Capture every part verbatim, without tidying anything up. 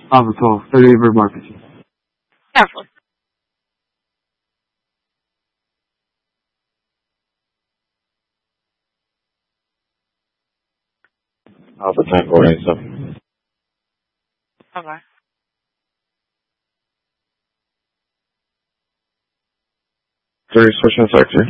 Alpha twelve, thirty River Market. Careful. Alpha ten four eight seven. Okay. Three switching sector.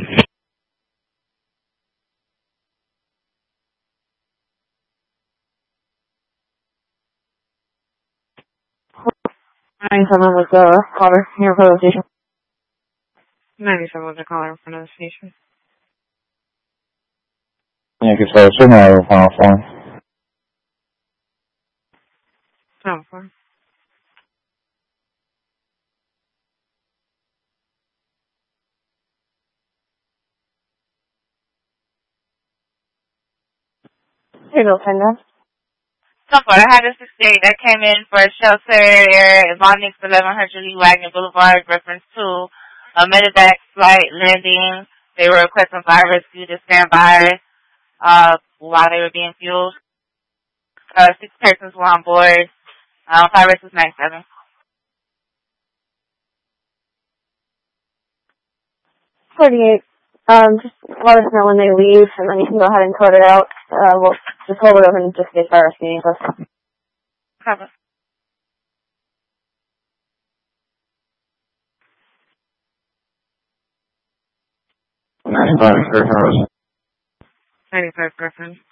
ninety-seven was the caller here for the station. ninety-seven was the caller in front of the station. Yankee Star Signal, final form. Oh, four. Here you go, Penda. So far, I had a sixty-eight that came in for a shelter area at Vonix eleven hundred Lee Wagner Boulevard, reference to a medevac flight landing. They were requesting fire rescue to stand by uh, while they were being fueled. Uh, six persons were on board. Uh, fire rescue was ninety-seven. forty-eight. Um, just let us know when they leave, and then you can go ahead and code it out. Uh, we'll just hold it over and just get fire rescue us. Cover. ninety-five Griffin Road. ninety-five Griffin.